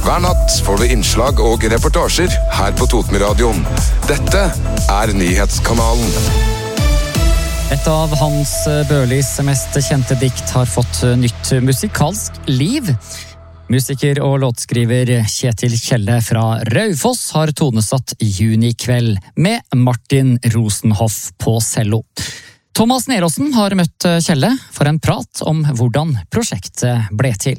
Hver natt får du innslag og reportasjer her på Totenradioen. Dette Nyhetskanalen. Et av Hans Børlis mest kjente dikt har fått nytt musikalsk liv. Musiker og låtskriver Kjetil Kjelle fra Raufoss har tonesatt Juni kveld med Martin Rosenhoff på cello. Thomas Neråsen har møtt Kjelle for en prat om hvordan prosjektet ble til.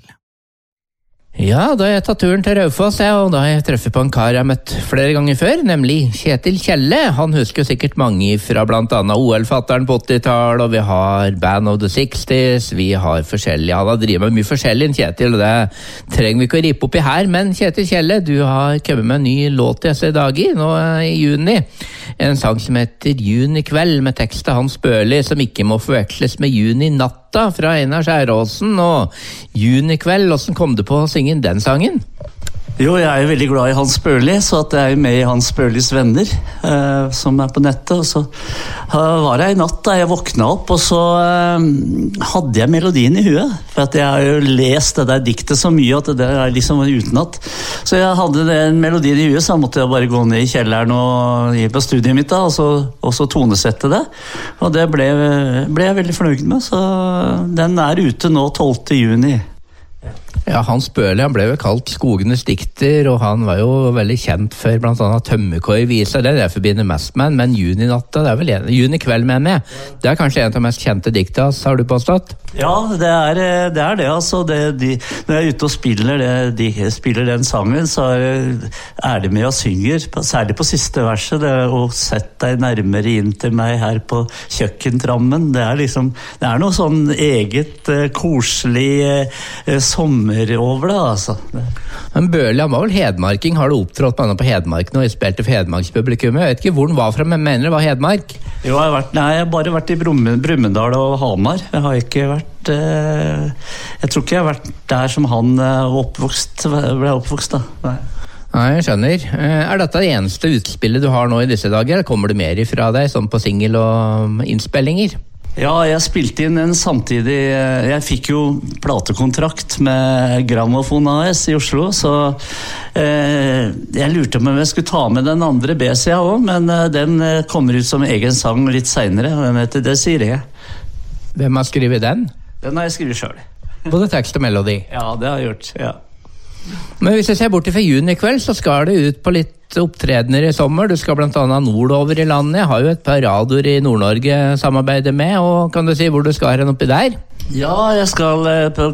Ja, da har jeg tatt turen til Raufoss, og da har jeg treffet på en kar jeg har møtt flere ganger før, nemlig Kjetil Kjelle. Han husker jo sikkert mange fra blant annet OL-fatteren på 80-tallet, og vi har Band of the 60s, vi har forskjellige, han har drivet med mye forskjellig enn Kjetil, og det trenger vi ikke å rippe opp i her, men Kjetil Kjelle, du har kommet med en ny låt i disse dager, nå i juni. En sang som heter Juni kveld, med tekst av Hans Børli, som ikke må forveksles med Juni natta fra Einar Skjæråsen, og Juni kveld, hvordan kom du på å synge den sangen? Jo, jeg er veldig glad i Hans Børli, så at jeg er med i Hans Børlis venner, som er på nettet. Og så var jeg i natt da jeg våkna opp, og så hadde jeg melodien i huet. For at jeg har jo lest det der diktet så mye at det er liksom utenat. Så jeg hadde den melodien i huet, så måtte jeg bare gå ned i kjelleren og gi på studiet mitt da, og så tonesette det. Og det ble jeg veldig fornøyd med, så den er ute nå 12. juni. Ja, Hans Børli, han ble jo kalt Skogenes dikter, og han var jo veldig kjent for blant annet Tømmerkoi-viser, det er det jeg forbinder mest med, men Juninatta, det er vel Juni kveld med meg. Det er kanskje en av de mest kjente dikta, har du påstått? Ja, det er det, altså. Når jeg er ute og spiller den sangen, så er det med og synger, særlig på siste verset, det å sette deg nærmere inn til meg her på kjøkkentrammen. Det er noe sånn eget, koselig sommer over det, altså. Men Børli, han var vel hedmarking, har du opptrådt på Hedmark nå, jeg spilte for Hedmarkspublikummet, jeg vet ikke hvor den var fra, men mener det var Hedmark? Jo, jeg har bare vært i Brumunddal og Hamar, jeg har ikke vært, jeg tror ikke jeg har vært der som han ble oppvokst da, nei. Nei, jeg skjønner. Er dette det eneste utspillet du har nå i disse dager, eller kommer det mer ifra deg, sånn på single og innspillinger? Ja, jeg spilte inn en samtidig. Jeg fikk jo platekontrakt med Grammofon AS i Oslo, så jeg lurte på om jeg skulle ta med den andre B-sida også, men den kommer ut som egen sang litt senere, og den heter Det sier jeg. Hvem har skrevet den? Den har jeg skrevet selv. Både tekst og melodi? Ja, det har jeg gjort, ja. Men hvis jeg ser bort fra juni kveld, så skal det ut på litt opptredener i sommer. Du skal blant annet nordover i landet. Jeg har jo et par radioer i Nord-Norge samarbeide med, og kan du si hvor du skal hen oppi der? Ja, jeg skal på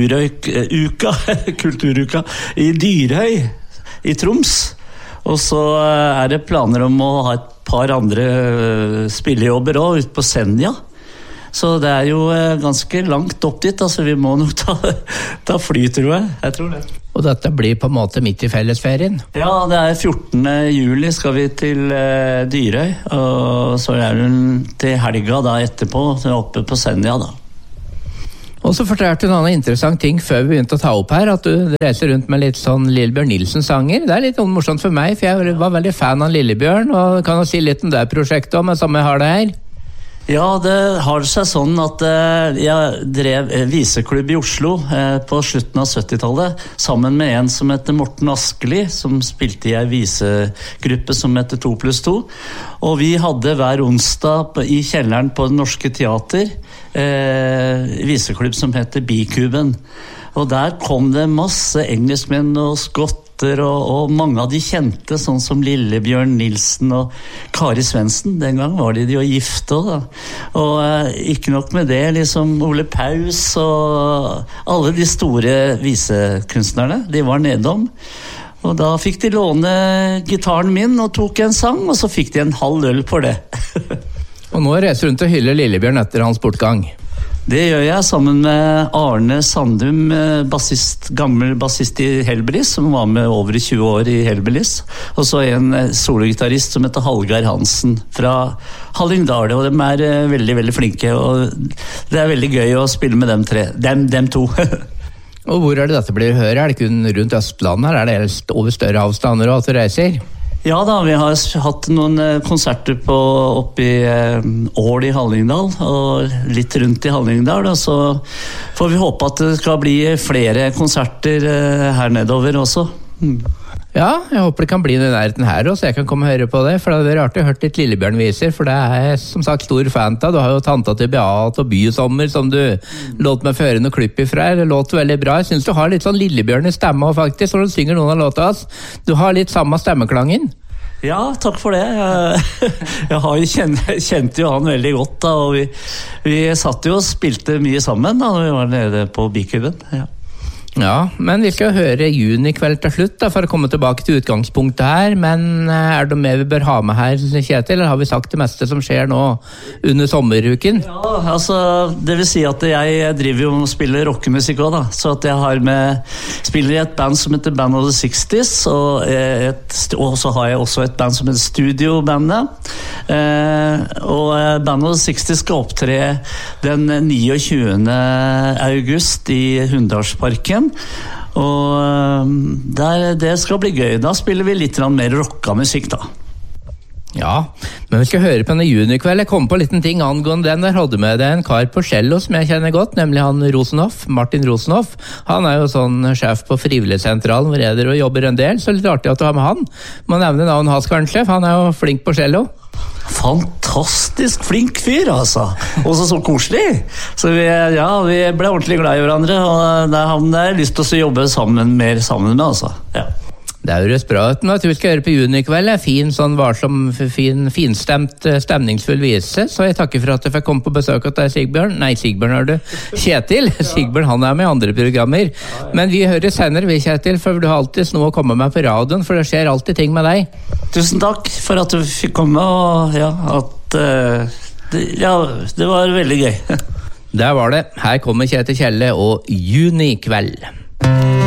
Kulturuka i Dyrøy i Troms. Og så er det planer om å ha et par andre spillejobber også ute på Senja. Så det er jo ganske langt opp dit, altså vi må nok ta fly, tror jeg. Jeg tror det. Og dette blir på en måte midt i fellesferien? Ja, det er 14. juli skal vi til Dyrøy, og så er det til helga da etterpå, oppe på Senja da. Og så fortalte du en annen interessant ting før vi begynte å ta opp her, at du reiser rundt med litt sånn Lillebjørn Nilsen-sanger. Det er litt morsomt for meg, for jeg var veldig fan av Lillebjørn, og kan jo si litt om det prosjektet også, men som jeg har det her. Ja, det har seg sånn at jeg drev viseklubb i Oslo på slutten av 70-tallet, sammen med en som heter Morten Askeli, som spilte i en visegruppe som heter 2+2. Og vi hadde hver onsdag i kjelleren på Det Norske Teater viseklubb som heter Bikuben. Og der kom det masse engelskmenn og skotter, og mange av de kjente, sånn som Lillebjørn Nilsen og Kari Svendsen. Den gang var de jo gifte da. Og ikke nok med det, liksom Ole Paus og alle de store visekunstnerne, de var nedom. Og da fikk de låne gitaren min og tok en sang, og så fikk de en halv øl på det. Og nå reiser rundt og hyller Lillebjørn etter hans bortgang. Det gjør jeg sammen med Arne Sandum, gammel bassist i Hellbillies, som var med over 20 år i Hellbillies. Og så en sologitarist som heter Hallgeir Hansen fra Hallingdal, og de er veldig, veldig flinke, og det er veldig gøy å spille med dem to. Og hvor er det dette blir å høre? Er det kun rundt Østlandet? Er det over større avstander og at du reiser? Ja da, vi har hatt noen konserter oppe i Ål i Hallingdal, og litt rundt i Hallingdal, og så får vi håpe at det skal bli flere konserter her nedover også. Ja, jeg håper det kan bli den nærheten her også, så jeg kan komme og høre på det, for det hadde vært artig å hørt litt Lillebjørn-viser, for det er jeg som sagt stor fan av. Du har jo Tanta til Beat og Bysommer, som du låt meg føre noe klipp ifra, det låt veldig bra. Jeg synes du har litt sånn Lillebjørn i stemme, faktisk, når du synger noen av låta hans. Du har litt samme stemmeklangen. Ja, takk for det. Jeg har jo kjente jo han veldig godt da, og vi satt jo og spilte mye sammen da når vi var nede på Bikuben. Ja, men vi skal høre Junikveld til slutt da, for å komme tilbake til utgangspunktet her, men er det mer vi bør ha med her, Kjetil, eller har vi sagt det meste som skjer nå under sommeruken? Ja, altså, det vil si at jeg driver jo og spiller rockemusikk også da, så at jeg spiller i et band som heter Band of the 60s, og så har jeg også et band som heter Studiobandet, og Band of the 60s skal opptre den 29. august i Hunndalsparken. Og det skal bli gøy. Da spiller vi litt mer rocka musikk da. Ja, men vi skal høre på denne Junikveld. Jeg kom på en liten ting angående den. Der hadde med deg en kar på cello som jeg kjenner godt, nemlig han Rosenhoff, Martin Rosenhoff. Han er jo sånn sjef på Frivilligsentralen hvor jeg jobber en del, så litt artig at du har med han. Må nevne navnet hans kanskje, for han er jo flink på cello. Fantastisk flink fyr, altså. Også så koselig. Så vi ble ordentlig glad i hverandre, og det er han jeg har lyst til å jobbe mer sammen med, altså. Ja. Det høres bra ut. Nå tror vi skal høre på Junikveld. Fin, sånn varsom, finstemt, stemningsfull vise. Så jeg takker for at jeg fikk komme på besøk til deg, Sigbjørn. Nei, Sigbjørn er du. Kjetil. Sigbjørn, han er med i andre programmer. Men vi hører senere, vi, Kjetil, for du har alltid noe å komme med på radioen, for det skjer alltid ting med deg. Tusen takk for at du fikk komme, og det var veldig gøy. Der var det. Her kommer Kjetil Kjelle og Junikveld.